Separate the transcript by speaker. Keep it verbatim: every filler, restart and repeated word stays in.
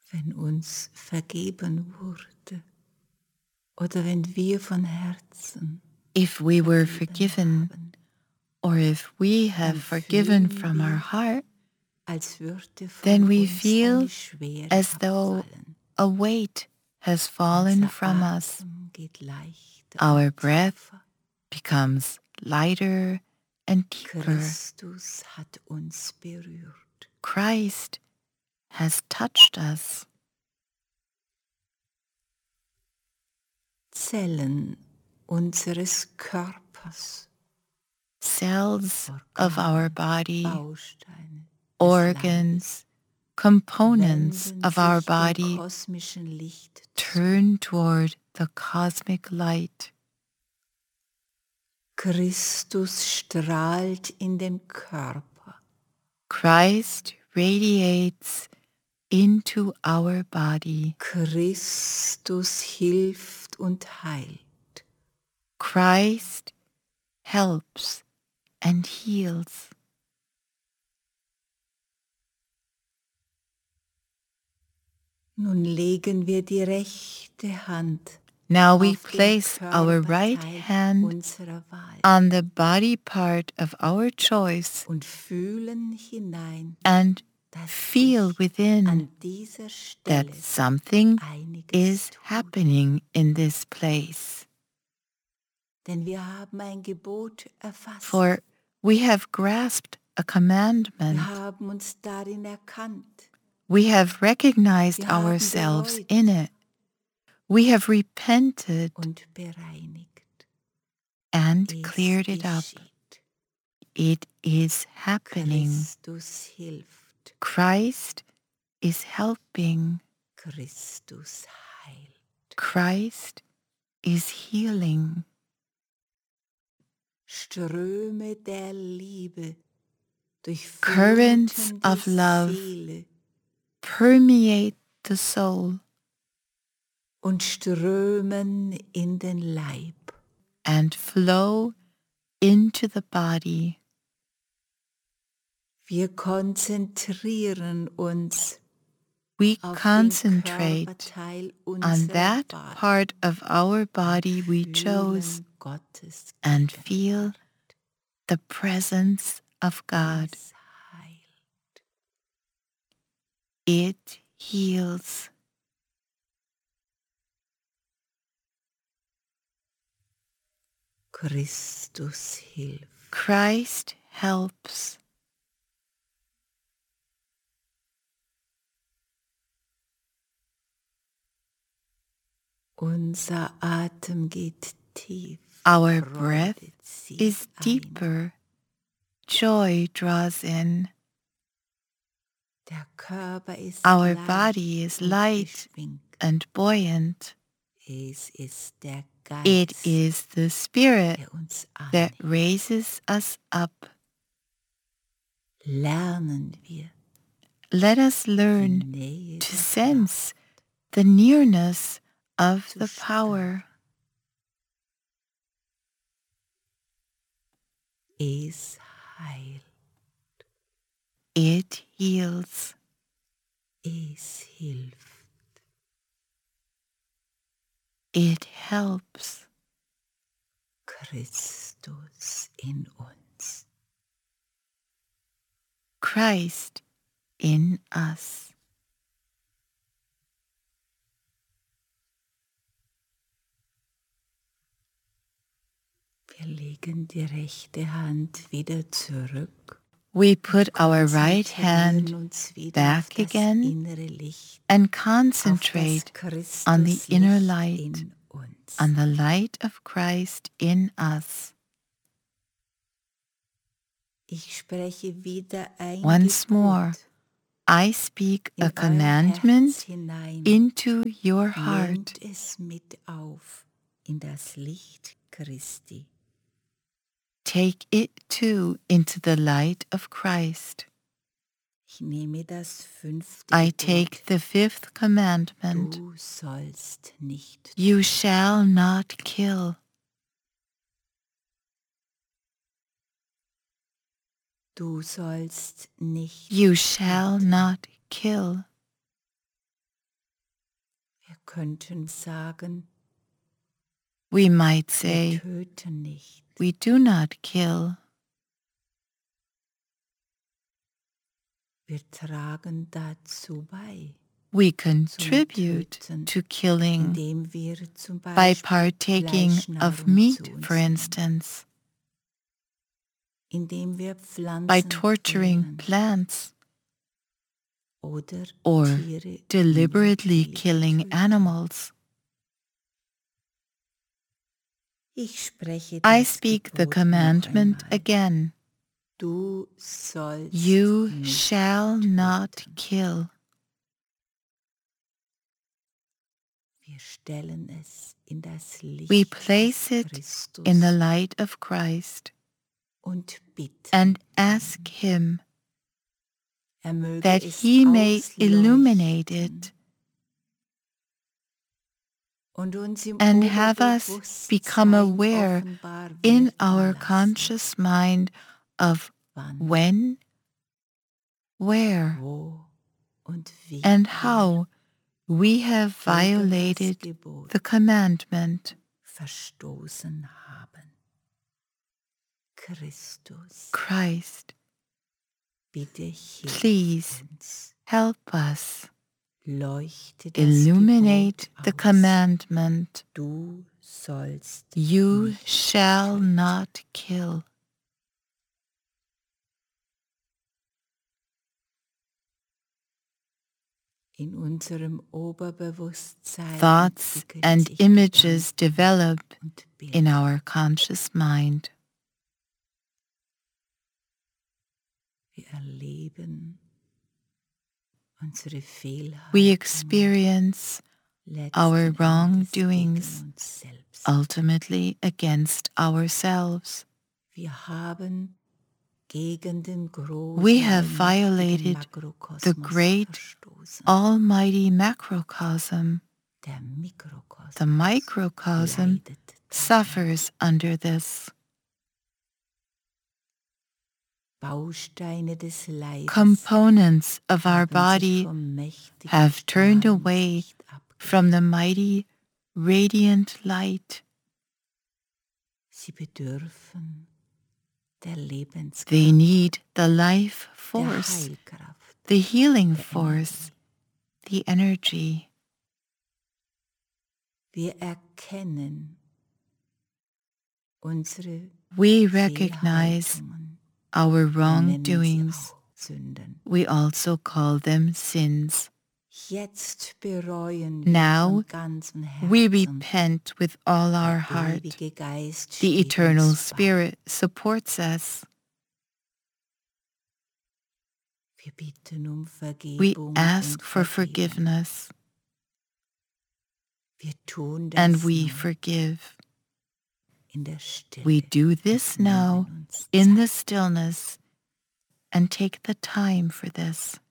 Speaker 1: wenn uns vergeben wurde oder wenn wir von Herzen
Speaker 2: If we were
Speaker 1: vergeben
Speaker 2: forgiven,
Speaker 1: haben,
Speaker 2: or if we have
Speaker 1: dann
Speaker 2: forgiven
Speaker 1: fühlen
Speaker 2: from our
Speaker 1: wir,
Speaker 2: heart,
Speaker 1: als würde
Speaker 2: then
Speaker 1: von
Speaker 2: we
Speaker 1: uns eine
Speaker 2: feel
Speaker 1: Schwere
Speaker 2: as though
Speaker 1: abfallen.
Speaker 2: a weight has fallen
Speaker 1: Unser
Speaker 2: from us.
Speaker 1: Atem geht leichter
Speaker 2: Our
Speaker 1: und
Speaker 2: breath
Speaker 1: tiefer.
Speaker 2: becomes lighter and deeper.
Speaker 1: Christus hat uns berührt.
Speaker 2: Christ has touched us.
Speaker 1: Zellen unseres Körpers,
Speaker 2: Cells of our body,
Speaker 1: Bausteine des Leibes,
Speaker 2: organs, components
Speaker 1: wenden
Speaker 2: of our
Speaker 1: sich dem
Speaker 2: body
Speaker 1: kosmischen Licht zu.
Speaker 2: turn toward the cosmic light.
Speaker 1: Christus strahlt in den Körper.
Speaker 2: Christ radiates into our body.
Speaker 1: Christus hilft und heilt.
Speaker 2: Christ helps and heals.
Speaker 1: Nun legen wir die rechte Hand
Speaker 2: Now we
Speaker 1: auf den
Speaker 2: place our right
Speaker 1: Körperteil
Speaker 2: hand
Speaker 1: unserer Wahl
Speaker 2: on the body part of our choice
Speaker 1: und fühlen hinein,
Speaker 2: and
Speaker 1: dass
Speaker 2: feel
Speaker 1: sich
Speaker 2: within
Speaker 1: an dieser Stelle
Speaker 2: that something
Speaker 1: einiges
Speaker 2: is
Speaker 1: tut.
Speaker 2: happening in this place.
Speaker 1: Denn wir haben ein Gebot erfasst.
Speaker 2: For we have grasped a commandment.
Speaker 1: Wir haben uns darin erkannt.
Speaker 2: We have recognized
Speaker 1: Wir haben
Speaker 2: ourselves
Speaker 1: bereut
Speaker 2: in it. We have repented
Speaker 1: und bereinigt.
Speaker 2: and
Speaker 1: Es
Speaker 2: cleared it up.
Speaker 1: geschieht.
Speaker 2: It is happening.
Speaker 1: Christus hilft.
Speaker 2: Christ is helping.
Speaker 1: Christus heilt.
Speaker 2: Christ is healing.
Speaker 1: Ströme der Liebe
Speaker 2: Currents
Speaker 1: durchfluten
Speaker 2: of
Speaker 1: die
Speaker 2: love
Speaker 1: Seele
Speaker 2: permeate the soul
Speaker 1: und strömen in den Leib.
Speaker 2: and flow into the body.
Speaker 1: Wir konzentrieren uns
Speaker 2: We
Speaker 1: auf den
Speaker 2: concentrate
Speaker 1: Körperteil
Speaker 2: on
Speaker 1: unserer
Speaker 2: that
Speaker 1: Wahl
Speaker 2: part of our body we
Speaker 1: und
Speaker 2: chose
Speaker 1: fühlen Gottes
Speaker 2: and feel
Speaker 1: Gegenwart.
Speaker 2: the presence of God.
Speaker 1: Es heilt.
Speaker 2: It heals.
Speaker 1: Christus hilft.
Speaker 2: Christ helps.
Speaker 1: Unser Atem geht tief.
Speaker 2: Our
Speaker 1: Freude
Speaker 2: breath
Speaker 1: zieht
Speaker 2: is
Speaker 1: ein.
Speaker 2: deeper. Joy draws in.
Speaker 1: Der Körper ist
Speaker 2: Our
Speaker 1: leicht
Speaker 2: body is
Speaker 1: und
Speaker 2: light
Speaker 1: beschwingt.
Speaker 2: and buoyant.
Speaker 1: Es ist der
Speaker 2: It
Speaker 1: Geist,
Speaker 2: is the Spirit
Speaker 1: der uns
Speaker 2: that
Speaker 1: anhebt.
Speaker 2: raises us up.
Speaker 1: Lernen wir
Speaker 2: Let us
Speaker 1: die
Speaker 2: learn
Speaker 1: Nähe
Speaker 2: to
Speaker 1: der
Speaker 2: sense the nearness of
Speaker 1: zu
Speaker 2: the power.
Speaker 1: Es heilt.
Speaker 2: It heals.
Speaker 1: Es hilft.
Speaker 2: It helps.
Speaker 1: Christus in uns.
Speaker 2: Christ in us.
Speaker 1: Wir legen die rechte Hand wieder zurück.
Speaker 2: We put our right
Speaker 1: Konzentrieren
Speaker 2: hand
Speaker 1: uns wieder
Speaker 2: back
Speaker 1: auf das
Speaker 2: again
Speaker 1: innere Licht,
Speaker 2: and
Speaker 1: auf das
Speaker 2: concentrate on the inner
Speaker 1: Christuslicht
Speaker 2: light,
Speaker 1: in uns.
Speaker 2: on the light of Christ in us.
Speaker 1: Ich spreche wieder ein
Speaker 2: Once more,
Speaker 1: Gebot
Speaker 2: I speak
Speaker 1: in
Speaker 2: a
Speaker 1: euer Herz
Speaker 2: commandment
Speaker 1: hinein.
Speaker 2: into your heart.
Speaker 1: Nehmt es mit auf in das Licht Christi.
Speaker 2: Take it too into the light of Christ.
Speaker 1: Ich nehme das fünfte
Speaker 2: I
Speaker 1: Gebot.
Speaker 2: take the fifth commandment.
Speaker 1: Du sollst nicht
Speaker 2: You shall not kill.
Speaker 1: Du sollst nicht
Speaker 2: You shall not kill.
Speaker 1: könnten sagen,
Speaker 2: We might
Speaker 1: wir
Speaker 2: say,
Speaker 1: töten nicht.
Speaker 2: we do not kill.
Speaker 1: Wir tragen dazu bei,
Speaker 2: We contribute
Speaker 1: Töten,
Speaker 2: to killing
Speaker 1: indem wir zum
Speaker 2: by
Speaker 1: Beispiel
Speaker 2: partaking of
Speaker 1: Fleischnahrung
Speaker 2: meat,
Speaker 1: zu uns
Speaker 2: for
Speaker 1: nehmen,
Speaker 2: instance,
Speaker 1: indem wir
Speaker 2: by
Speaker 1: Pflanzen
Speaker 2: torturing
Speaker 1: quälen
Speaker 2: plants
Speaker 1: oder
Speaker 2: or
Speaker 1: Tiere
Speaker 2: deliberately
Speaker 1: unwillkürlich
Speaker 2: killing
Speaker 1: töten.
Speaker 2: animals.
Speaker 1: Ich spreche
Speaker 2: I
Speaker 1: das
Speaker 2: speak the
Speaker 1: Gebot noch
Speaker 2: commandment
Speaker 1: einmal.
Speaker 2: again.
Speaker 1: Du sollst
Speaker 2: You
Speaker 1: nicht
Speaker 2: shall not
Speaker 1: töten.
Speaker 2: kill.
Speaker 1: Wir stellen es in das Licht
Speaker 2: We place it
Speaker 1: Christus
Speaker 2: in the light of Christ
Speaker 1: und bitten,
Speaker 2: and ask Him
Speaker 1: er möge
Speaker 2: that
Speaker 1: es
Speaker 2: He may illuminate
Speaker 1: ausleuchten
Speaker 2: it
Speaker 1: und uns im
Speaker 2: and have us become
Speaker 1: Oberbewusstsein
Speaker 2: aware
Speaker 1: offenbar
Speaker 2: in
Speaker 1: werden
Speaker 2: our
Speaker 1: lassen,
Speaker 2: conscious mind of
Speaker 1: wann,
Speaker 2: when, where,
Speaker 1: wo und wie
Speaker 2: and
Speaker 1: wir
Speaker 2: how we have
Speaker 1: gegen das
Speaker 2: violated
Speaker 1: Gebot
Speaker 2: the commandment.
Speaker 1: verstoßen haben. Christus,
Speaker 2: Christ,
Speaker 1: bitte hilf
Speaker 2: please
Speaker 1: uns,
Speaker 2: help us
Speaker 1: leuchte das
Speaker 2: illuminate
Speaker 1: Gebot
Speaker 2: the
Speaker 1: aus.
Speaker 2: commandment.
Speaker 1: Du sollst
Speaker 2: You
Speaker 1: nicht
Speaker 2: shall
Speaker 1: töten.
Speaker 2: not kill.
Speaker 1: In unserem Oberbewusstsein
Speaker 2: Thoughts
Speaker 1: entwickeln
Speaker 2: and
Speaker 1: sich
Speaker 2: images
Speaker 1: Gedanken
Speaker 2: develop
Speaker 1: und Bilder.
Speaker 2: in our conscious mind.
Speaker 1: Wir erleben unsere Fehlhaltung,
Speaker 2: We experience
Speaker 1: letzten
Speaker 2: our
Speaker 1: Endes
Speaker 2: wrongdoings,
Speaker 1: gegen uns selbst.
Speaker 2: ultimately against ourselves.
Speaker 1: Wir haben gegen den großen,
Speaker 2: We have
Speaker 1: allmächtigen
Speaker 2: violated
Speaker 1: Makrokosmos
Speaker 2: the great,
Speaker 1: verstoßen.
Speaker 2: almighty macrocosm.
Speaker 1: Der Mikrokosmos
Speaker 2: The microcosm
Speaker 1: leidet
Speaker 2: suffers under this.
Speaker 1: Bausteine des Leibes
Speaker 2: Components of our
Speaker 1: haben sich
Speaker 2: body
Speaker 1: vom mächtigen
Speaker 2: have turned away
Speaker 1: Strahlenlicht abgewendet.
Speaker 2: from the mighty, radiant light.
Speaker 1: Sie bedürfen der Lebenskraft,
Speaker 2: They need the life
Speaker 1: der
Speaker 2: force,
Speaker 1: Heilkraft,
Speaker 2: the healing
Speaker 1: der
Speaker 2: force,
Speaker 1: Energie.
Speaker 2: the energy.
Speaker 1: Wir erkennen unsere
Speaker 2: We recognize
Speaker 1: Fehlhaltungen,
Speaker 2: our
Speaker 1: wir nennen sie
Speaker 2: wrongdoings.
Speaker 1: auch Sünden.
Speaker 2: We also call them sins.
Speaker 1: Jetzt bereuen wir
Speaker 2: Now
Speaker 1: von ganzem
Speaker 2: we
Speaker 1: Herzen.
Speaker 2: repent with all our
Speaker 1: Der
Speaker 2: heart.
Speaker 1: ewige Geist
Speaker 2: The
Speaker 1: steht
Speaker 2: eternal
Speaker 1: uns bei.
Speaker 2: Spirit supports us.
Speaker 1: Wir bitten um
Speaker 2: We
Speaker 1: Vergebung
Speaker 2: ask
Speaker 1: und
Speaker 2: for
Speaker 1: Vergebung.
Speaker 2: forgiveness
Speaker 1: Wir tun das
Speaker 2: and we
Speaker 1: nun
Speaker 2: forgive.
Speaker 1: in der Stille
Speaker 2: We do
Speaker 1: und
Speaker 2: this
Speaker 1: nehmen
Speaker 2: now
Speaker 1: uns
Speaker 2: in the
Speaker 1: Zeit.
Speaker 2: stillness and take the time for this.